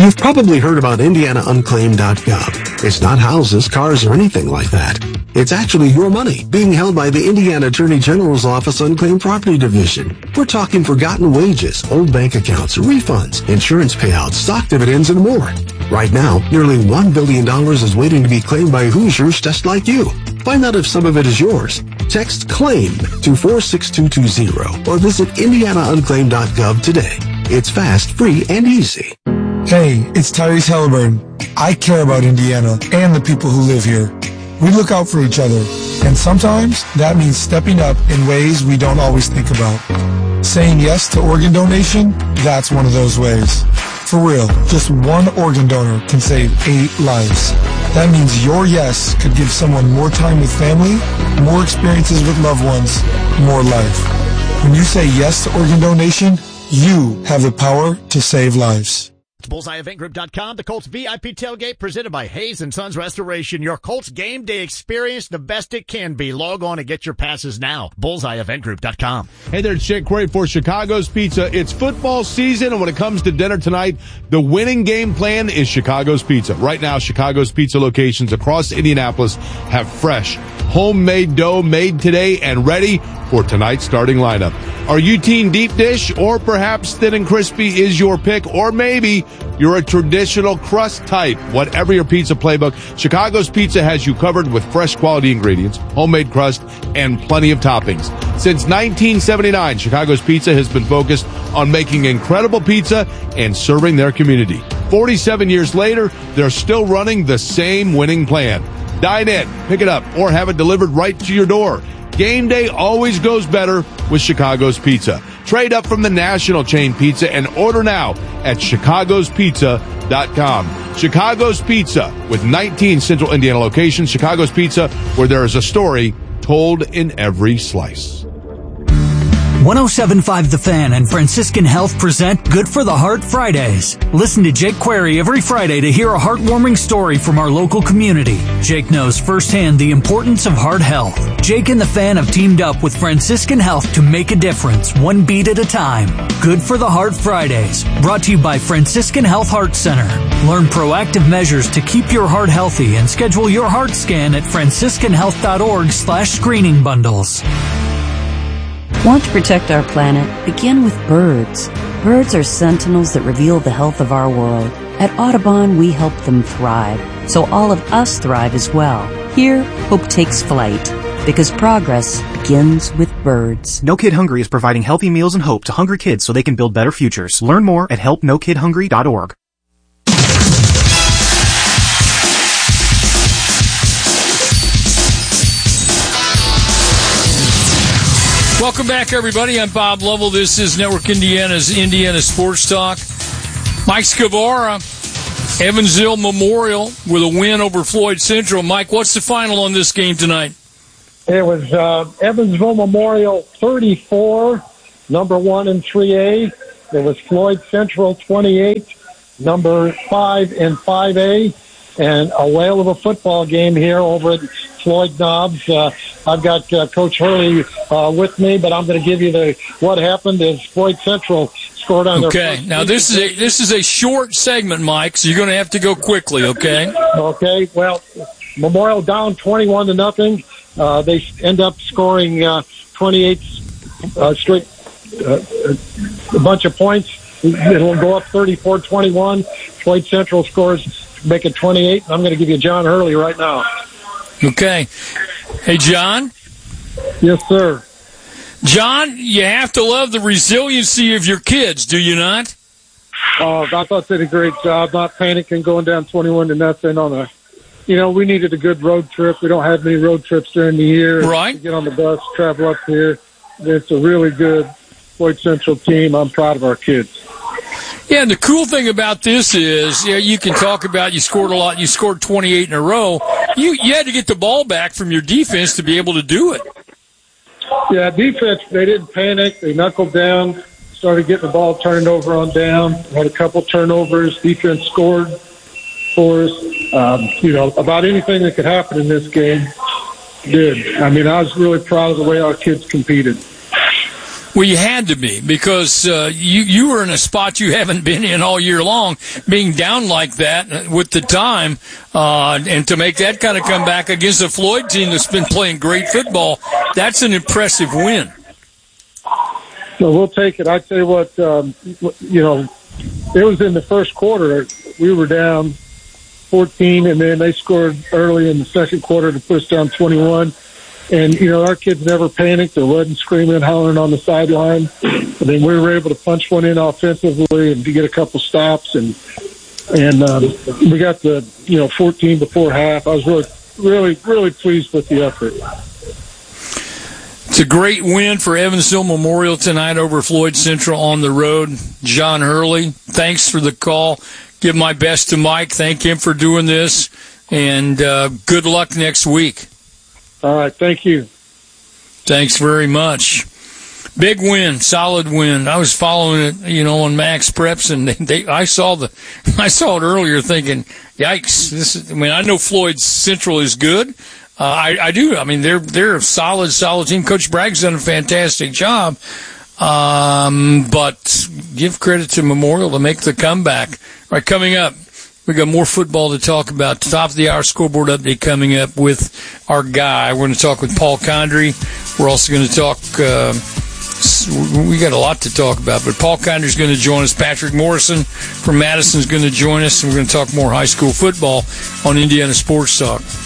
You've probably heard about IndianaUnclaimed.gov. It's not houses, cars, or anything like that. It's actually your money being held by the Indiana Attorney General's Office Unclaimed Property Division. We're talking forgotten wages, old bank accounts, refunds, insurance payouts, stock dividends, and more. Right now, nearly $1 billion is waiting to be claimed by Hoosiers just like you. Find out if some of it is yours. Text CLAIM to 46220 or visit IndianaUnclaimed.gov today. It's fast, free, and easy. Hey, it's Tyrese Halliburton. I care about Indiana and the people who live here. We look out for each other, and sometimes that means stepping up in ways we don't always think about. Saying yes to organ donation, that's one of those ways. For real, just one organ donor can save 8 lives. That means your yes could give someone more time with family, more experiences with loved ones, more life. When you say yes to organ donation, you have the power to save lives. BullseyeEventGroup.com, the Colts VIP tailgate presented by Hayes & Sons Restoration. Your Colts game day experience, the best it can be. Log on and get your passes now. BullseyeEventGroup.com. Hey there, it's Jake Query for Chicago's Pizza. It's football season, and when it comes to dinner tonight, the winning game plan is Chicago's Pizza. Right now, Chicago's Pizza locations across Indianapolis have fresh, homemade dough made today and ready for tonight's starting lineup. Are you team deep dish, or perhaps thin and crispy is your pick, or maybe you're a traditional crust type? Whatever your pizza playbook, Chicago's Pizza has you covered with fresh quality ingredients, homemade crust, and plenty of toppings. Since 1979, Chicago's Pizza has been focused on making incredible pizza and serving their community. 47 years later, they're still running the same winning plan. Dine in, pick it up, or have it delivered right to your door. Game day always goes better with Chicago's Pizza. Trade up from the national chain pizza and order now at chicagospizza.com. Chicago's Pizza with 19 Central Indiana locations. Chicago's Pizza, where there is a story told in every slice. 107.5 The Fan and Franciscan Health present Good for the Heart Fridays. Listen to Jake Query every Friday to hear a heartwarming story from our local community. Jake knows firsthand the importance of heart health. Jake and the Fan have teamed up with Franciscan Health to make a difference, one beat at a time. Good for the Heart Fridays, brought to you by Franciscan Health Heart Center. Learn proactive measures to keep your heart healthy and schedule your heart scan at franciscanhealth.org/screening bundles. Want to protect our planet? Begin with birds. Birds are sentinels that reveal the health of our world. At Audubon, we help them thrive, so all of us thrive as well. Here, hope takes flight, because progress begins with birds. No Kid Hungry is providing healthy meals and hope to hungry kids so they can build better futures. Learn more at helpnokidhungry.org. Welcome back, everybody. I'm Bob Lovell. This is Network Indiana's Indiana Sports Talk. Mike Scavara, Evansville Memorial with a win over Floyd Central. Mike, what's the final on this game tonight? It was Evansville Memorial 34, number 1 in 3A. It was Floyd Central 28, number 5 in 5A. And a whale of a football game here over at Floyd Knobs. I've got Coach Hurley with me, but I'm going to give you what happened is Floyd Central scored on their first. Now this is a short segment, Mike, so you're going to have to go quickly, okay? Okay, well, Memorial down 21-0. They end up scoring 28 straight, a bunch of points. It'll go up 34-21. Floyd Central scores, make it 28. I'm going to give you John Hurley right now. Okay. Hey, John? Yes, sir. John, you have to love the resiliency of your kids, do you not? I thought they did a great job, not panicking, going down 21-0 on a, we needed a good road trip. We don't have many road trips during the year. Right. Get on the bus, travel up here. It's a really good Floyd Central team. I'm proud of our kids. Yeah, and the cool thing about this is, you can talk about you scored a lot. You scored 28 in a row. You had to get the ball back from your defense to be able to do it. Yeah, defense, they didn't panic. They knuckled down, started getting the ball turned over on down. Had a couple turnovers. Defense scored for us. About anything that could happen in this game did. I was really proud of the way our kids competed. Well, you had to be, because you were in a spot you haven't been in all year long, being down like that with the time, and to make that kind of comeback against a Floyd team that's been playing great football, that's an impressive win. So we'll take it. I tell you what, it was in the first quarter. We were down 14, and then they scored early in the second quarter to push down 21. And, our kids never panicked. There wasn't screaming and hollering on the sideline. I mean, we were able to punch one in offensively and to get a couple stops. And we got the, 14 before half. I was really, really pleased with the effort. It's a great win for Evansville Memorial tonight over Floyd Central on the road. John Hurley, thanks for the call. Give my best to Mike. Thank him for doing this. And good luck next week. All right, thank you. Thanks very much. Big win, solid win. I was following it, on Max Preps, and I saw it earlier, thinking, "Yikes!" I know Floyd Central is good. I do. I mean, they're a solid team. Coach Bragg's done a fantastic job. But give credit to Memorial to make the comeback. All right, coming up, we got more football to talk about. Top of the hour scoreboard update coming up with our guy. We're going to talk with Paul Condry. We're also going to talk, we got a lot to talk about, but Paul Condry is going to join us. Patrick Morrison from Madison is going to join us, and we're going to talk more high school football on Indiana Sports Talk.